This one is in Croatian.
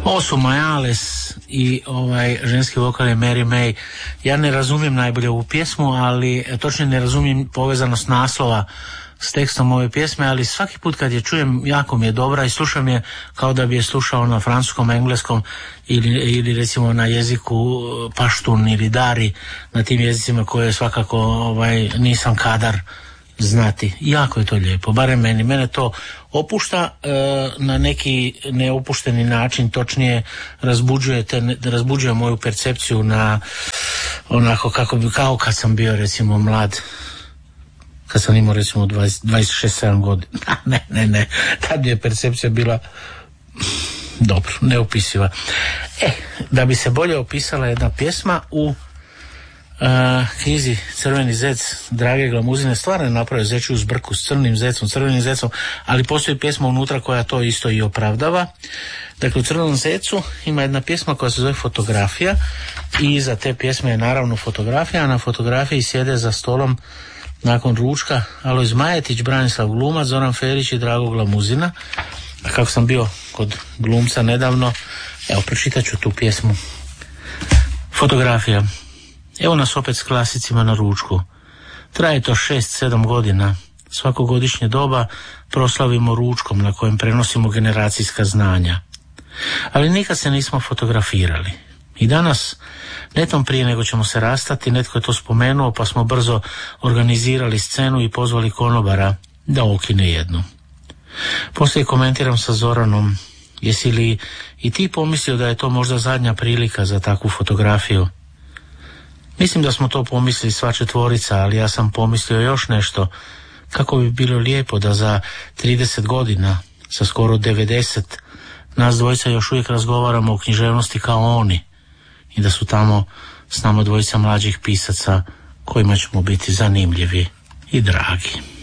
Ovo su Mayales i ženski vokal je Mary May. Ja ne razumijem najbolje ovu pjesmu, ali točno ne razumijem povezanost naslova s tekstom ove pjesme, ali svaki put kad je čujem jako mi je dobra i slušam je kao da bi je slušao na francuskom, engleskom ili recimo na jeziku paštun ili dari, na tim jezicima koje svakako nisam kadar znati. Jako je to lijepo, barem mene to opušta na neki neopušteni način, točnije razbuđuje moju percepciju na onako kao kad sam bio recimo mlad, kad sam imao recimo 26-7 godina. Ne, tad je percepcija bila dobro, neopisiva. Da bi se bolje opisala jedna pjesma u knjizi Crveni zec Drage Glamuzine, stvarno je napravio zečju zbrku s crnim zecom, crvenim zecom, ali postoji pjesma unutra koja to isto i opravdava. Dakle, u Crvenom zecu ima jedna pjesma koja se zove Fotografija i iza te pjesme je naravno fotografija, a na fotografiji sjede za stolom nakon ručka Alojz Majetić, Branislav Glumac, Zoran Ferić i Drago Glamuzina. A kako sam bio kod glumca nedavno, evo pročitat ću tu pjesmu. Fotografija. Evo nas opet s klasicima na ručku. Traje to 6-7 godina. Svako godišnje doba proslavimo ručkom na kojem prenosimo generacijska znanja. Ali nikad se nismo fotografirali. I danas, netom prije nego ćemo se rastati, netko je to spomenuo, pa smo brzo organizirali scenu i pozvali konobara da okine jednu. Poslije komentiram sa Zoranom, jesi li i ti pomislio da je to možda zadnja prilika za takvu fotografiju? Mislim da smo to pomislili sva četvorica, ali ja sam pomislio još nešto. Kako bi bilo lijepo da za 30 godina, sa skoro 90, nas dvojica još uvijek razgovaramo o književnosti kao oni i da su tamo s nama dvojica mlađih pisaca kojima ćemo biti zanimljivi i dragi.